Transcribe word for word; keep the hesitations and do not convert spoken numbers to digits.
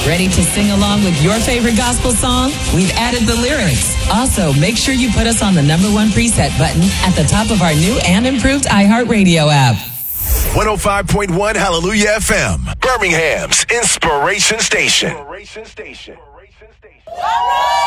Ready to sing along with your favorite gospel song? We've added the lyrics. Also, make sure you put us on the number one preset button at the top of our new and improved iHeartRadio app. one oh five point one Hallelujah F M, Birmingham's Inspiration Station.